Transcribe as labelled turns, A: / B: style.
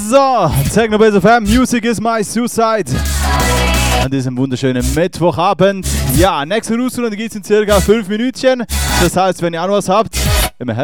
A: So, Technobase FM, Music is my suicide. An diesem wunderschönen Mittwochabend. Ja, nächste Herausforderung gibt es in circa 5 Minütchen. Das heißt, wenn ihr auch noch was habt, immer her.